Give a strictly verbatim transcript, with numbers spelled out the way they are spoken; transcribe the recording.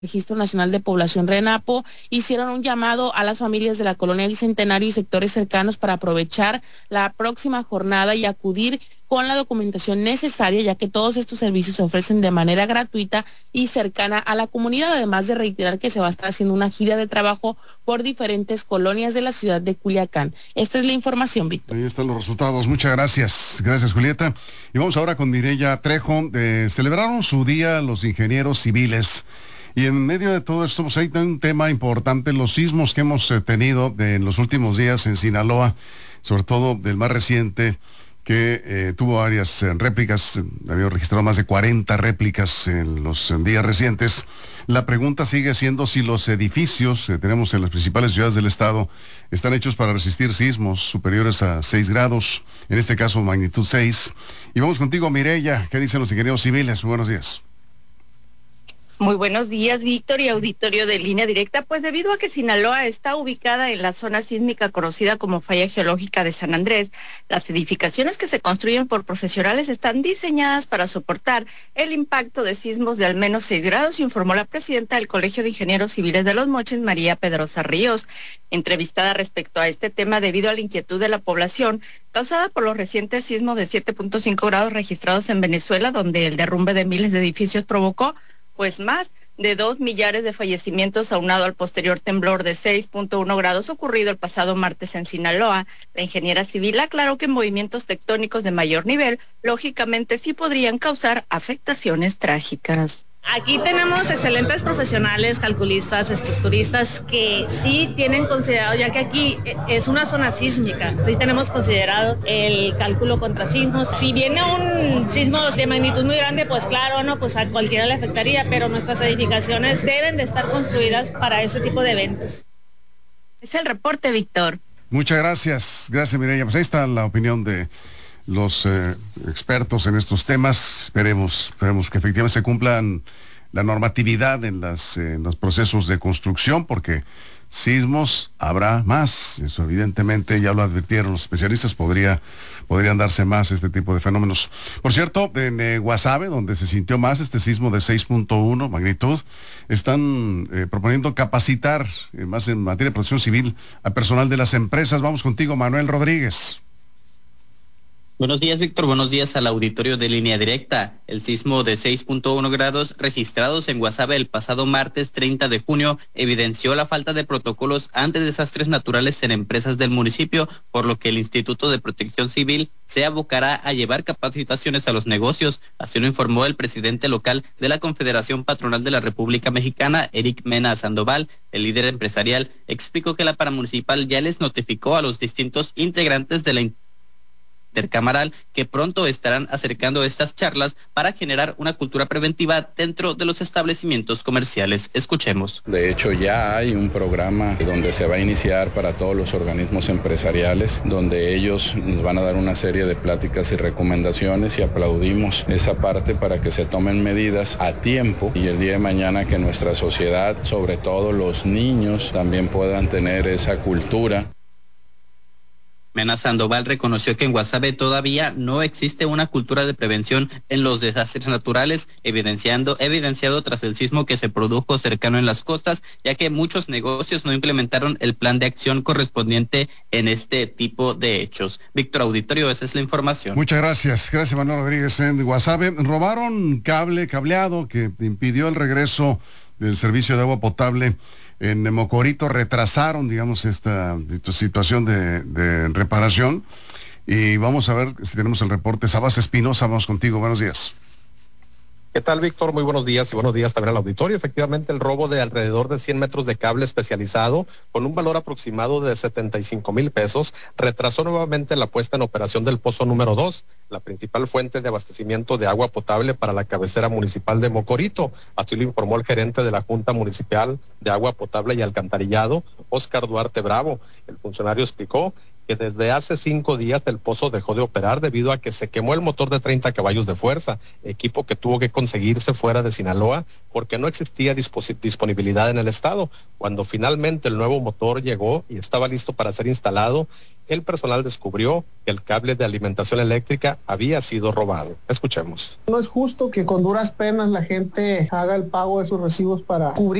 Registro Nacional de Población RENAPO hicieron un llamado a las familias de la colonia Bicentenario y sectores cercanos para aprovechar la próxima jornada y acudir con la documentación necesaria, ya que todos estos servicios se ofrecen de manera gratuita y cercana a la comunidad, además de reiterar que se va a estar haciendo una gira de trabajo por diferentes colonias de la ciudad de Culiacán. Esta es la información, Víctor. Ahí están los resultados. Muchas gracias. Gracias, Julieta. Y vamos ahora con Mireya Trejo. Eh, celebraron su día los ingenieros civiles. Y en medio de todo esto, pues hay un tema importante, los sismos que hemos eh, tenido de, en los últimos días en Sinaloa, sobre todo del más reciente, que eh, tuvo varias eh, réplicas, eh, había registrado más de cuarenta réplicas en los en días recientes. La pregunta sigue siendo si los edificios que tenemos en las principales ciudades del estado están hechos para resistir sismos superiores a seis grados, en este caso magnitud seis. Y vamos contigo, Mireya, ¿qué dicen los ingenieros civiles? Muy buenos días. Muy buenos días, Víctor y auditorio de Línea Directa. Pues debido a que Sinaloa está ubicada en la zona sísmica conocida como Falla Geológica de San Andrés, las edificaciones que se construyen por profesionales están diseñadas para soportar el impacto de sismos de al menos seis grados, informó la presidenta del Colegio de Ingenieros Civiles de Los Mochis, María Pedrosa Ríos. Entrevistada respecto a este tema debido a la inquietud de la población causada por los recientes sismos de siete punto cinco grados registrados en Venezuela, donde el derrumbe de miles de edificios provocó pues más de dos millares de fallecimientos aunado al posterior temblor de seis punto uno grados ocurrido el pasado martes en Sinaloa. La ingeniera civil aclaró que movimientos tectónicos de mayor nivel, lógicamente sí podrían causar afectaciones trágicas. Aquí tenemos excelentes profesionales, calculistas, estructuristas que sí tienen considerado, ya que aquí es una zona sísmica, sí tenemos considerado el cálculo contra sismos. Si viene un sismo de magnitud muy grande, pues claro, no, pues a cualquiera le afectaría, pero nuestras edificaciones deben de estar construidas para ese tipo de eventos. Es el reporte, Víctor. Muchas gracias, gracias, Mireya. Pues ahí está la opinión de los eh, expertos en estos temas. Esperemos, esperemos que efectivamente se cumplan la normatividad en, las, eh, en los procesos de construcción, porque sismos habrá más. Eso evidentemente ya lo advirtieron los especialistas, podría, podrían darse más este tipo de fenómenos. Por cierto, en eh, Guasave, donde se sintió más este sismo de seis punto uno magnitud, están eh, proponiendo capacitar, eh, más en materia de protección civil, a personal de las empresas. Vamos contigo, Manuel Rodríguez. Buenos días, Víctor. Buenos días al auditorio de Línea Directa. El sismo de seis punto uno grados registrados en Guasave el pasado martes treinta de junio evidenció la falta de protocolos ante desastres naturales en empresas del municipio, por lo que el Instituto de Protección Civil se abocará a llevar capacitaciones a los negocios. Así lo informó el presidente local de la Confederación Patronal de la República Mexicana, Eric Mena Sandoval. El líder empresarial explicó que la paramunicipal ya les notificó a los distintos integrantes de la intercamaral que pronto estarán acercando estas charlas para generar una cultura preventiva dentro de los establecimientos comerciales. Escuchemos. De hecho, ya hay un programa donde se va a iniciar para todos los organismos empresariales, donde ellos nos van a dar una serie de pláticas y recomendaciones, y aplaudimos esa parte para que se tomen medidas a tiempo y el día de mañana que nuestra sociedad, sobre todo los niños, también puedan tener esa cultura. Mena Sandoval reconoció que en Guasave todavía no existe una cultura de prevención en los desastres naturales, evidenciando, evidenciado tras el sismo que se produjo cercano en las costas, ya que muchos negocios no implementaron el plan de acción correspondiente en este tipo de hechos. Víctor Auditorio, esa es la información. Muchas gracias. Gracias, Manuel Rodríguez. En Guasave robaron cable, cableado que impidió el regreso del servicio de agua potable. En Mocorito retrasaron, digamos, esta situación de, de reparación. Y vamos a ver si tenemos el reporte. Sabas Espinosa, vamos contigo. Buenos días. ¿Qué tal, Víctor? Muy buenos días y buenos días también al auditorio. Efectivamente, el robo de alrededor de cien metros de cable especializado con un valor aproximado de setenta y cinco mil pesos retrasó nuevamente la puesta en operación del pozo número dos, la principal fuente de abastecimiento de agua potable para la cabecera municipal de Mocorito. Así lo informó el gerente de la Junta Municipal de Agua Potable y Alcantarillado, Óscar Duarte Bravo. El funcionario explicó que desde hace cinco días el pozo dejó de operar debido a que se quemó el motor de treinta caballos de fuerza, equipo que tuvo que conseguirse fuera de Sinaloa porque no existía dispos- disponibilidad en el estado. Cuando finalmente el nuevo motor llegó y estaba listo para ser instalado, el personal descubrió que el cable de alimentación eléctrica había sido robado. Escuchemos. No es justo que con duras penas la gente haga el pago de sus recibos para cubrir